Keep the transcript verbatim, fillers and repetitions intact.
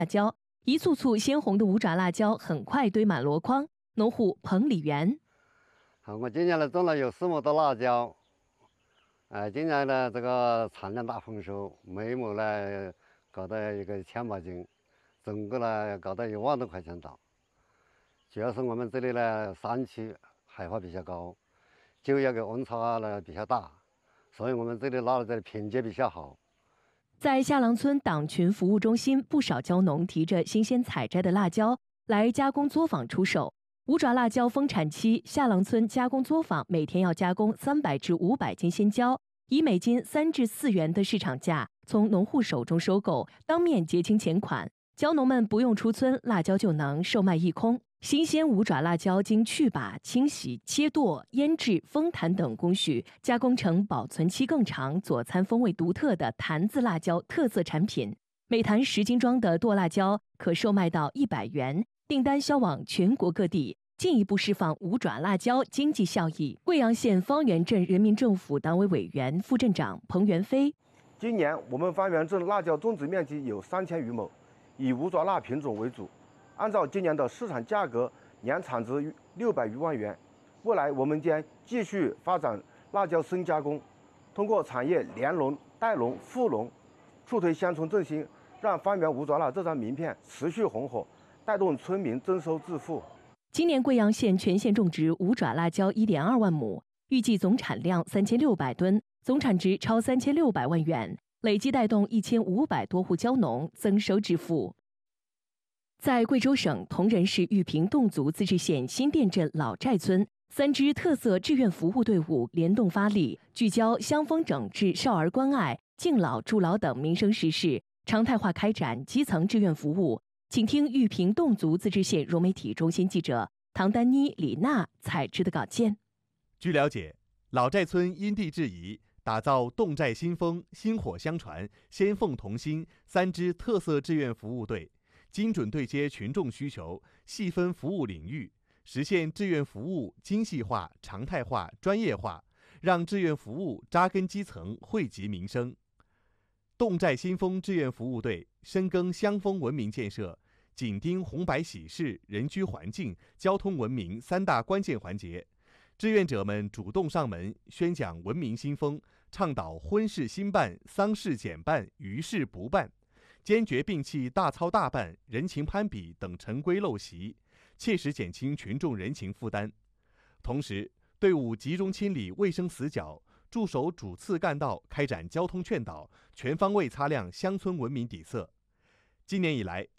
辣椒，一簇簇鲜红的五爪辣椒很快堆满箩筐。农户彭礼元， 啊，我今年呢种了有四亩多辣椒，呃，今年呢这个产量大丰收，每亩呢搞到一个千把斤，总共呢搞到一万多块钱到。主要是我们这里呢山区海拔比较高，就业个温差呢比较大，所以我们这里辣椒的品质比较好。 在下廊村党群服务中心，不少蕉农提着新鲜采摘的辣椒来加工作坊出售。五爪辣椒丰产期，下廊村加工作坊每天要加工三百至五百斤鲜蕉，以每斤三至四元的市场价从农户手中收购，当面结清钱款。蕉农们不用出村，辣椒就能售卖一空。新鲜五爪辣椒经去把、清洗、切剁、腌制、风弹等工序，加工成保存期更长、佐餐风味独特的坛子辣椒特色产品。每坛十斤装的剁辣椒可售卖到一百元，订单销往全国各地，进一步释放五爪辣椒经济效益。贵阳县方圆镇人民政府党委委员、副镇长彭元飞： 今年我们方圆镇辣椒种植面积有三千余亩，以五爪辣品种为主。按照今年的市场价格，年产值六百余万元。未来我们将继续发展辣椒深加工，通过产业联农、带农、富农，助推乡村振兴，让方圆五爪辣这张名片持续红火，带动村民增收致富。 今年贵阳县全县种植五爪辣椒一点二万亩，预计总产量三千六百吨，总产值超三千六百万元，累计带动一千五百多户蕉农增收致富。在贵州省铜仁市玉屏侗族自治县新店镇老寨村，三支特色志愿服务队伍联动发力，聚焦乡风整治、少儿关爱、敬老助老等民生实事，常态化开展基层志愿服务。请听玉屏侗族自治县融媒体中心记者唐丹妮、李娜采制的稿件。 据了解，老寨村因地制宜，打造侗寨新风、薪火相传、先奉同心三支特色志愿服务队，精准对接群众需求，细分服务领域，实现志愿服务精细化、常态化、专业化，让志愿服务扎根基层，惠及民生。侗寨新风志愿服务队深耕乡风文明建设，紧盯红白喜事、人居环境、交通文明三大关键环节。志愿者们主动上门，宣讲文明新风，倡导婚事兴办、丧事简办、余事不办，坚决摒弃大操大办、人情攀比等陈规陋习，切实减轻群众人情负担。同时，队伍集中清理卫生死角，驻守主次干道，开展交通劝导，全方位擦亮乡村文明底色。今年以来，